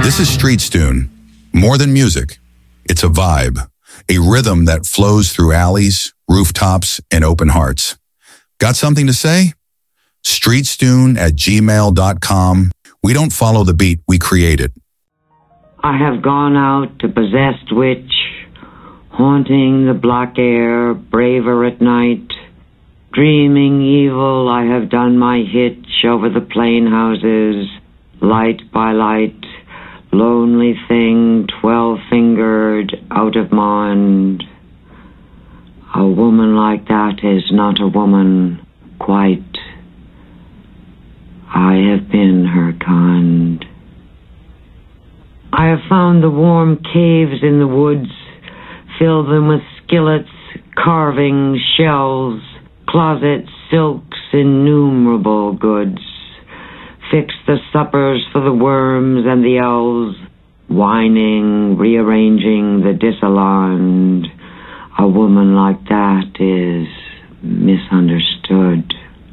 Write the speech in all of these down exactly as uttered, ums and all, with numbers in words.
This is Street Stune. More than music, it's a vibe, a rhythm that flows through alleys, rooftops, and open hearts. Got something to say? streetstune at gmail dot com. We don't follow the beat, we create it. I have gone out to possessed witch, haunting the black air, braver at night. Dreaming evil, I have done my hitch over the plain houses, light by light, lonely thing, twelve-fingered, out of mind. A woman like that is not a woman, quite. I have been her kind. I have found the warm caves in the woods, filled them with skillets, carving, shells, closets, silks, innumerable goods. Fixed the suppers for the worms and the elves, whining, rearranging the disalarmed. A woman like that is misunderstood.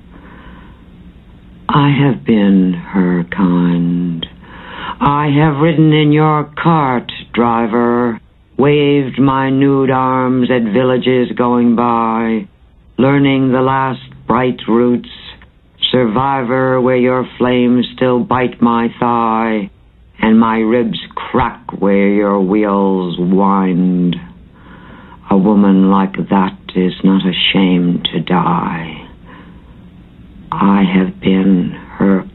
I have been her kind. I have ridden in your cart, driver, waved my nude arms at villages going by, learning the last bright roots, survivor where your flames still bite my thigh, and my ribs crack where your wheels wind. A woman like that is not ashamed to die. I have been her